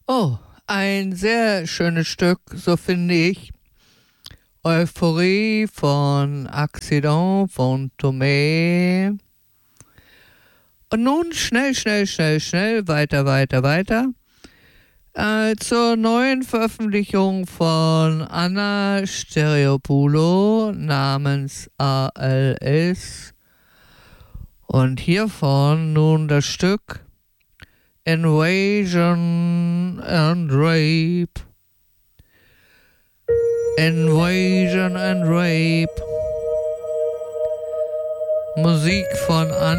Oh, ein sehr schönes Stück, so finde ich. Euphorie von Accident von Tomé. Und nun schnell, weiter. Zur neuen Veröffentlichung von Anna Stereopoulos namens ALS. Und hiervon nun das Stück Invasion and Rape. Invasion and Rape. Musik von Anna